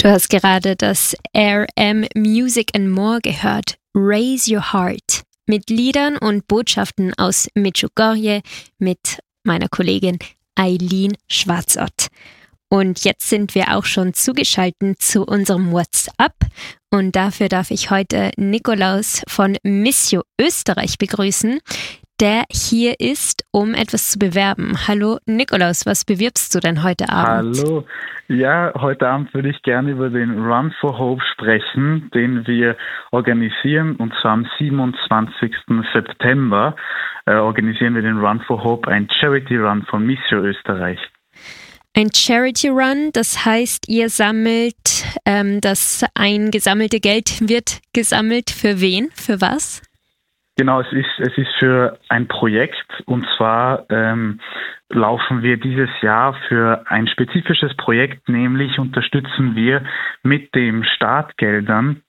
Du hast gerade das RM Music and More gehört. Raise Your Heart. Mit Liedern und Botschaften aus Medjugorje mit meiner Kollegin Eileen Schwarzott. Und jetzt sind wir auch schon zugeschaltet zu unserem WhatsApp. Und dafür darf ich heute Nikolaus von Missio Österreich begrüßen, der hier ist, um etwas zu bewerben. Hallo Nikolaus, was bewirbst du denn heute Abend? Hallo, ja, heute Abend würde ich gerne über den Run for Hope sprechen, den wir organisieren, und zwar am 27. September organisieren wir den Run for Hope, ein Charity Run von Missio Österreich. Ein Charity Run, das heißt, ihr sammelt, das eingesammelte Geld wird gesammelt für wen, für was? Genau, es ist für ein Projekt, und zwar laufen wir dieses Jahr für ein spezifisches Projekt, nämlich unterstützen wir mit den Startgeldern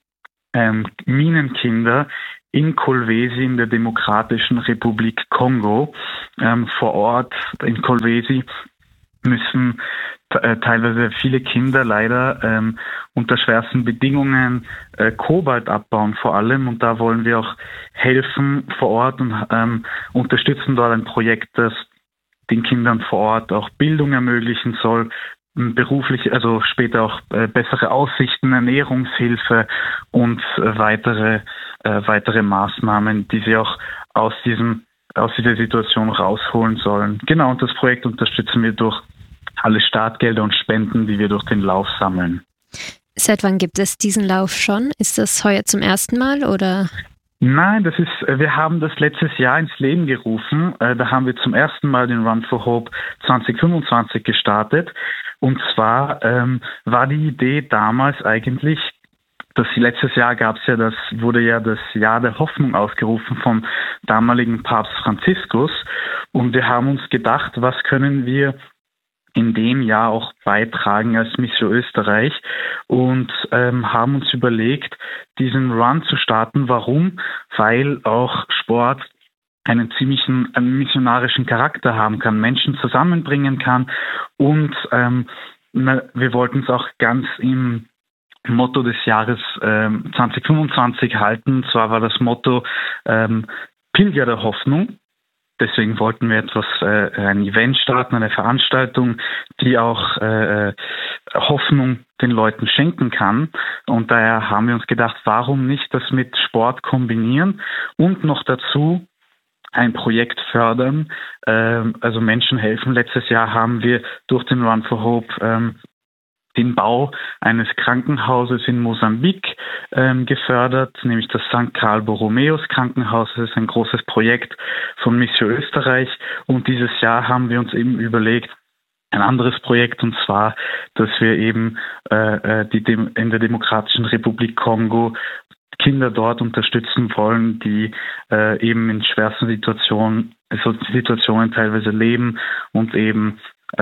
Minenkinder in Kolwezi in der Demokratischen Republik Kongo. Vor Ort in Kolwezi müssen teilweise viele Kinder leider unter schwersten Bedingungen Kobalt abbauen vor allem, und da wollen wir auch helfen vor Ort und unterstützen dort ein Projekt, das den Kindern vor Ort auch Bildung ermöglichen soll, beruflich, also später auch bessere Aussichten, Ernährungshilfe und weitere Maßnahmen, die sie auch aus dieser Situation rausholen sollen. Genau, und das Projekt unterstützen wir durch alle Startgelder und Spenden, die wir durch den Lauf sammeln. Seit wann gibt es diesen Lauf schon? Ist das heuer zum ersten Mal oder? Nein, wir haben das letztes Jahr ins Leben gerufen. Da haben wir zum ersten Mal den Run for Hope 2025 gestartet. Und zwar war die Idee damals eigentlich, dass letztes Jahr wurde ja das Jahr der Hoffnung ausgerufen vom damaligen Papst Franziskus. Und wir haben uns gedacht, was können wir in dem Jahr auch beitragen als Missio Österreich, und haben uns überlegt, diesen Run zu starten. Warum? Weil auch Sport einen missionarischen Charakter haben kann, Menschen zusammenbringen kann, und wir wollten es auch ganz im Motto des Jahres 2025 halten. Und zwar war das Motto Pilger der Hoffnung. Deswegen wollten wir ein Event starten, eine Veranstaltung, die auch Hoffnung den Leuten schenken kann. Und daher haben wir uns gedacht, warum nicht das mit Sport kombinieren und noch dazu ein Projekt fördern, also Menschen helfen. Letztes Jahr haben wir durch den Run for Hope den Bau eines Krankenhauses in Mosambik gefördert, nämlich das St. Karl Borromäus Krankenhaus. Das ist ein großes Projekt von Missio Österreich. Und dieses Jahr haben wir uns eben überlegt, ein anderes Projekt, und zwar, dass wir eben in der Demokratischen Republik Kongo Kinder dort unterstützen wollen, die eben in schwersten Situationen teilweise leben und eben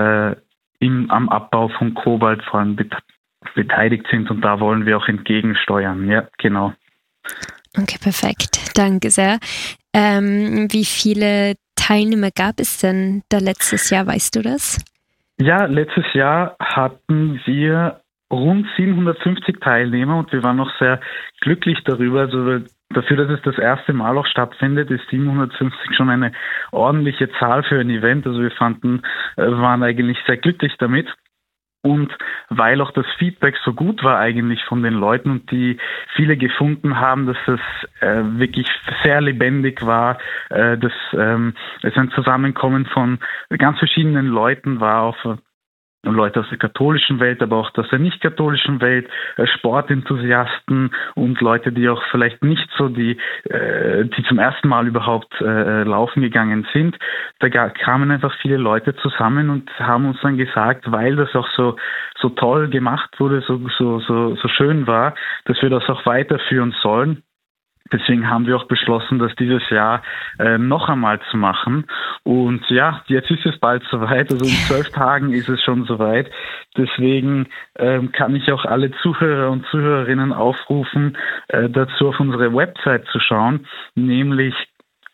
am Abbau von Kobalt vor allem beteiligt sind, und da wollen wir auch entgegensteuern. Ja, genau. Okay, perfekt. Danke sehr. Wie viele Teilnehmer gab es denn da letztes Jahr, weißt du das? Ja, letztes Jahr hatten wir rund 750 Teilnehmer, und wir waren noch sehr glücklich darüber. Also dafür, dass es das erste Mal auch stattfindet, ist 750 schon eine ordentliche Zahl für ein Event. Also wir waren eigentlich sehr glücklich damit. Und weil auch das Feedback so gut war eigentlich von den Leuten und die viele gefunden haben, dass es wirklich sehr lebendig war, dass es ein Zusammenkommen von ganz verschiedenen Leuten war, auf Leute aus der katholischen Welt, aber auch aus der nicht-katholischen Welt, Sportenthusiasten und Leute, die auch vielleicht nicht so die zum ersten Mal überhaupt laufen gegangen sind. Da kamen einfach viele Leute zusammen und haben uns dann gesagt, weil das auch so toll gemacht wurde, so schön war, dass wir das auch weiterführen sollen. Deswegen haben wir auch beschlossen, das dieses Jahr noch einmal zu machen. Und ja, jetzt ist es bald soweit. Also in 12 Tagen ist es schon soweit. Deswegen kann ich auch alle Zuhörer und Zuhörerinnen aufrufen, dazu auf unsere Website zu schauen, nämlich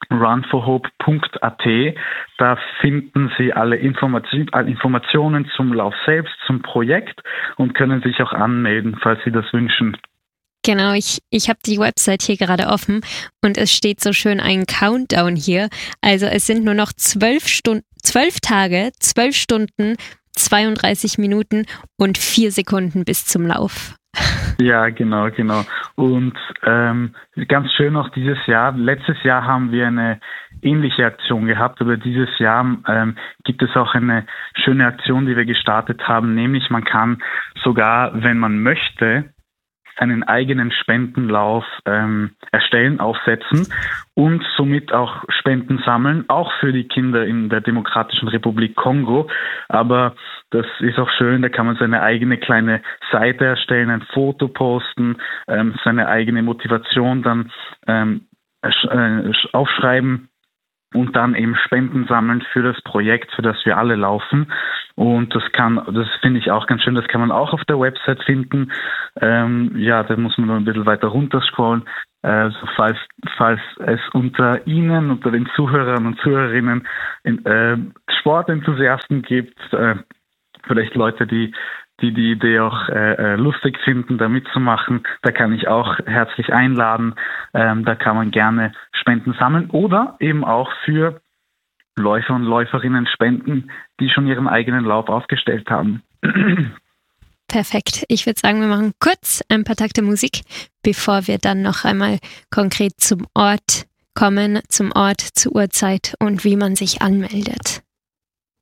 runforhope.at. Da finden Sie alle Informationen zum Lauf selbst, zum Projekt und können sich auch anmelden, falls Sie das wünschen. Genau, ich habe die Website hier gerade offen und es steht so schön ein Countdown hier. Also es sind nur noch 12 Tage, 12 Stunden, 32 Minuten und 4 Sekunden bis zum Lauf. Ja, genau. Und ganz schön auch dieses Jahr. Letztes Jahr haben wir eine ähnliche Aktion gehabt, aber dieses Jahr gibt es auch eine schöne Aktion, die wir gestartet haben, nämlich man kann sogar, wenn man möchte, einen eigenen Spendenlauf erstellen, aufsetzen und somit auch Spenden sammeln, auch für die Kinder in der Demokratischen Republik Kongo. Aber das ist auch schön, da kann man seine eigene kleine Seite erstellen, ein Foto posten, seine eigene Motivation dann aufschreiben und dann eben Spenden sammeln für das Projekt, für das wir alle laufen. Und das finde ich auch ganz schön, das kann man auch auf der Website finden. Da muss man nur ein bisschen weiter runterscrollen. Also falls es unter Ihnen, unter den Zuhörern und Zuhörerinnen Sportenthusiasten gibt, vielleicht Leute, die Idee auch lustig finden, da mitzumachen, da kann ich auch herzlich einladen. Da kann man gerne Spenden sammeln oder eben auch für Läufer und Läuferinnen spenden, die schon ihren eigenen Lauf aufgestellt haben. Perfekt. Ich würde sagen, wir machen kurz ein paar Takte Musik, bevor wir dann noch einmal konkret zum Ort kommen, zur Uhrzeit und wie man sich anmeldet.